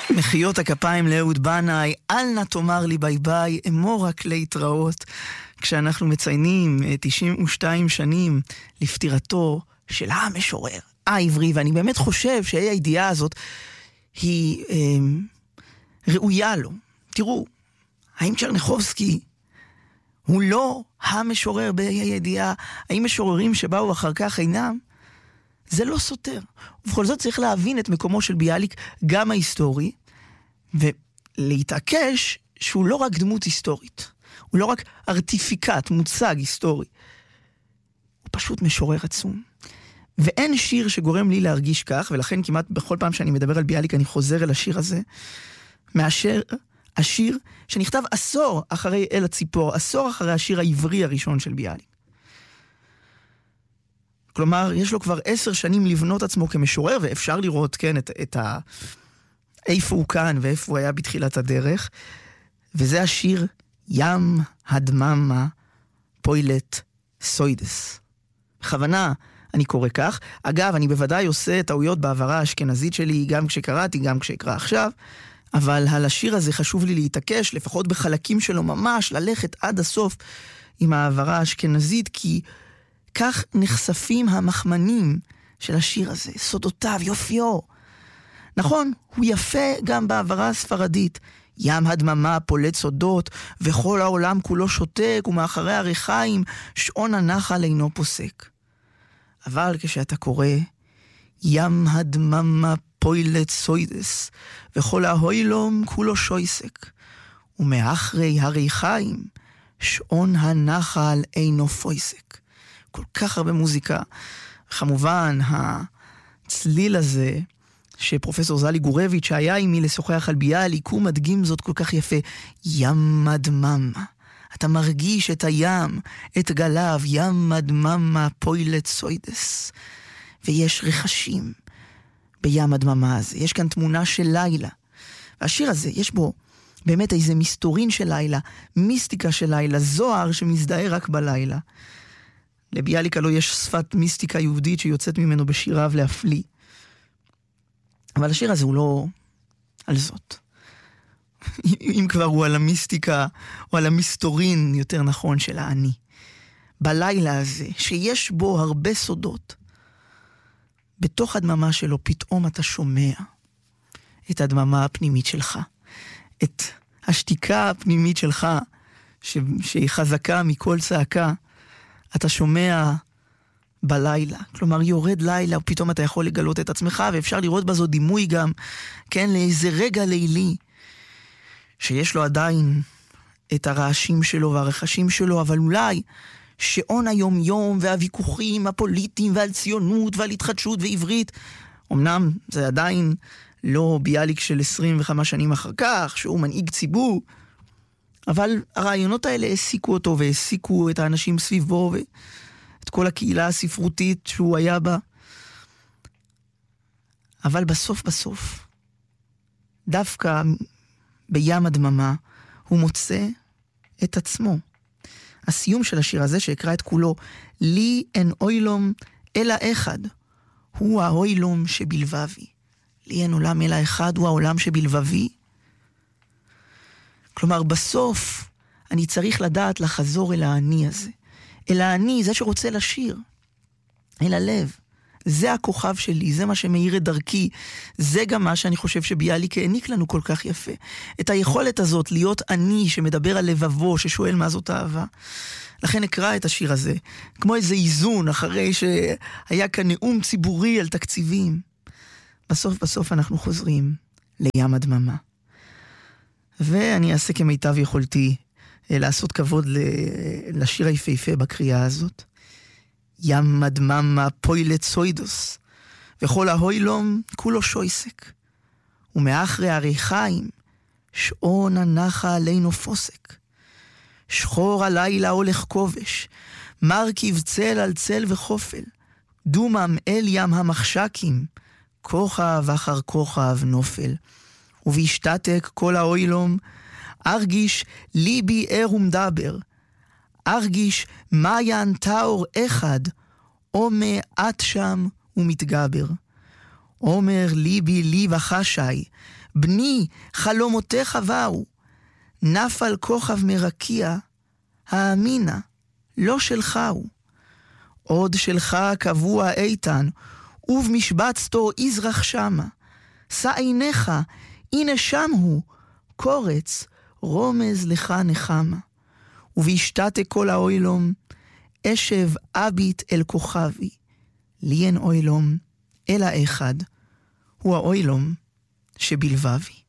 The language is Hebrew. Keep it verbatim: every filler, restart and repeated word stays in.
מחיאות הכפיים לאהוד בנאי, אל נא תאמר לי ביי ביי, אמור רק להתראות, כשאנחנו מציינים תשעים ושתיים שנים לפטירתו של המשורר העברי, ואני באמת חושב שהידיעה הזאת היא אה, ראויה לו. תראו, האם צ'רניחובסקי הוא לא המשורר בידיעה? האם משוררים שבאו אחר כך אינם? זה לא סותר. ובכל זאת צריך להבין את מקומו של ביאליק גם ההיסטורי, ולהתעקש שהוא לא רק דמות היסטורית. הוא לא רק ארטיפיקט, מוצג היסטורי. הוא פשוט משורר עצום. ואין שיר שגורם לי להרגיש כך, ולכן כמעט בכל פעם שאני מדבר על ביאליק אני חוזר אל השיר הזה, מאשר השיר שנכתב עשור אחרי אל הציפור, עשור אחרי השיר העברי הראשון של ביאליק. כלומר, יש לו כבר עשר שנים לבנות עצמו כמשורר, ואפשר לראות, כן, את, את ה... איפה הוא כאן ואיפה הוא היה בתחילת הדרך, וזה השיר ים הדממה פוילט סוידס. בכוונה אני קורא כך. אגב, אני בוודאי עושה טעויות בעברה האשכנזית שלי, גם כשקראתי, גם כשאקרא עכשיו, אבל על השיר הזה חשוב לי להתעקש, לפחות בחלקים שלו ממש, ללכת עד הסוף עם העברה האשכנזית, כי כך נחשפים המחמנים של השיר הזה, סודותיו, יופיו. נכון, הוא יפה גם בעברה הספרדית. ים הדממה פולט סודות, וכל העולם כולו שותק, ומאחרי הריחיים שעון הנחל אינו פוסק. אבל כשאתה קורא, ים הדממה פוילט סוידס, וכל ההוילום כולו שויסק, ומאחרי הריחיים שעון הנחל אינו פויסק. כל כך הרבה מוזיקה. כמובן, הצליל הזה, שפרופסור זלי גורביץ' שהיה עימי לשוחח על ביאליק, הוא מדגים זאת כל כך יפה. ים הדממה. אתה מרגיש את הים, את גליו, ים הדממה פוילט סוידס. ויש רכשים בים הדממה הזה. יש כאן תמונה של לילה. והשיר הזה, יש בו באמת איזה מסתורין של לילה, מיסטיקה של לילה, זוהר שמזדהה רק בלילה. לביאליק הלא יש שפת מיסטיקה יהודית שיוצאת ממנו בשיריו להפליא. אבל השיר הזה הוא לא על זאת. אם כבר הוא על המיסטיקה, או על המסתורין, יותר נכון, של העני. בלילה הזה, שיש בו הרבה סודות, בתוך הדממה שלו פתאום אתה שומע את הדממה הפנימית שלך. את השתיקה הפנימית שלך, ש... שהיא חזקה מכל צעקה, אתה שומע בלילה. כלומר, יורד לילה, ופתאום אתה יכול לגלות את עצמך, ואפשר לראות בזו דימוי גם, כן, לאיזה רגע לילי, שיש לו עדיין את הרעשים שלו והרחשים שלו, אבל אולי שעון היום יום והוויכוחים הפוליטיים ועל ציונות ועל התחדשות ועברית, אמנם זה עדיין לא ביאליק של עשרים וחמש שנים אחר כך, שהוא מנהיג ציבור, אבל הרעיונות האלה העסיקו אותו והעסיקו את האנשים סביבו ואת כל הקהילה הספרותית שהוא היה בה. אבל בסוף בסוף, דווקא בים הדממה, הוא מוצא את עצמו. הסיום של השיר הזה, שאקרא את כולו, לי אין אוילום אלא אחד, הוא האוילום שבלבבי. לי אין עולם אלא אחד, הוא העולם שבלבבי. כלומר, בסוף אני צריך לדעת לחזור אל העני הזה. אל העני, זה שרוצה לשיר. אל הלב. זה הכוכב שלי, זה מה שמאיר את דרכי. זה גם מה שאני חושב שביאליק העניק לנו כל כך יפה. את היכולת הזאת להיות עני שמדבר על לבבו, ששואל מה זאת אהבה. לכן אקרא את השיר הזה, כמו איזה איזון, אחרי שהיה כאן נאום ציבורי על תקציבים. בסוף בסוף אנחנו חוזרים לים הדממה. ואני אעשה כמיטב יכולתי לעשות כבוד לשיר היפהפה בקריאה הזאת. ים הדממה פוילט סוידוס, וכל ההוילום כולו שויסק, ומאחרי הריחיים שעון הנחל עלינו פוסק. שחור הלילה הולך כובש, מרכיב צל על צל וחופל, דומם אל ים המחשקים, כוכב אחר כוכב נופל. ובהשתתק כל האוילום, ארגיש ליבי ער ומדבר, ארגיש מעיין טאור אחד, עומה את שם ומתגבר. אומר ליבי ליב החשי, בני, חלומותיך באו, נפל כוכב מרקיע, האמינה, לא שלך הוא. עוד שלך קבוע איתן, ובמשבצתו יזרח שמה. שא עיניך, הנה שם הוא, קורץ, רומז לך נחמה. ובשתת כל האוילום, אשב אביט אל כוכבי, לי אין אוילום, אלא אחד, הוא האוילום שבלבבי.